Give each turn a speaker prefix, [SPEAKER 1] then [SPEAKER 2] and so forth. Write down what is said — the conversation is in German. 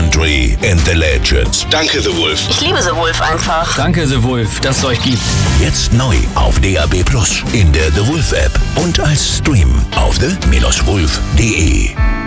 [SPEAKER 1] Country and the Legends. Danke, The Wolf.
[SPEAKER 2] Ich liebe The Wolf einfach.
[SPEAKER 3] Danke, The Wolf, dass es euch gibt.
[SPEAKER 1] Jetzt neu auf DAB+, in der The Wolf App und als Stream auf the-wolf.de.